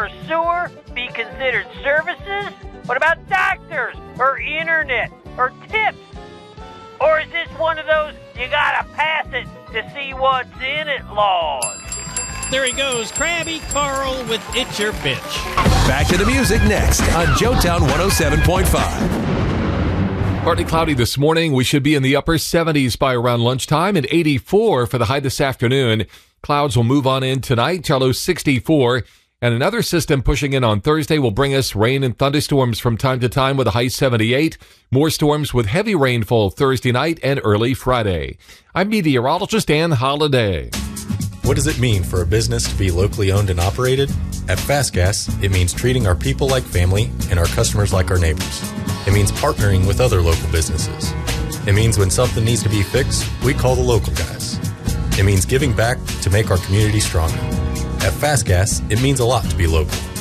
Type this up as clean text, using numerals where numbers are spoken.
or sewer be considered services? What about doctors or internet or tips? Or is this one of those you gotta pass it to see what's in it laws? There he goes, Krabby Carl with It's Your Bitch. Back to the music next on Joetown 107.5. Partly cloudy this morning. We should be in the upper 70s by around lunchtime and 84 for the high this afternoon. Clouds will move on in tonight till low 64. And another system pushing in on Thursday will bring us rain and thunderstorms from time to time with a high 78. More storms with heavy rainfall Thursday night and early Friday. I'm meteorologist Ann Holiday. What does it mean for a business to be locally owned and operated? At Fast Gas, it means treating our people like family and our customers like our neighbors. It means partnering with other local businesses. It means when something needs to be fixed, we call the local guys. It means giving back to make our community stronger. At Fast Gas, it means a lot to be local.